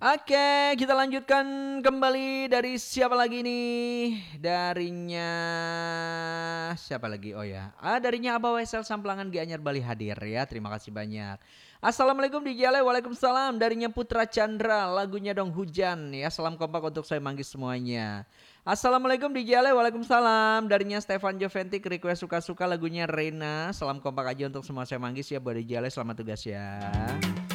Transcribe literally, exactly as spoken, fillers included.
Oke, kita lanjutkan kembali dari siapa lagi nih? Darinya siapa lagi? Oh ya, ah darinya Abah Wesel Samplangan Gianyar Bali hadir ya. Terima kasih banyak. Assalamualaikum D J Ale, waalaikumsalam. Darinya Putra Chandra, lagunya dong Hujan ya. Salam kompak untuk saya manggis semuanya. Assalamualaikum D J Ale, waalaikumsalam. Darinya Stefan Joventik, request suka-suka lagunya Reina. Salam kompak aja untuk semua saya manggis ya buat D J Ale, selamat tugas ya.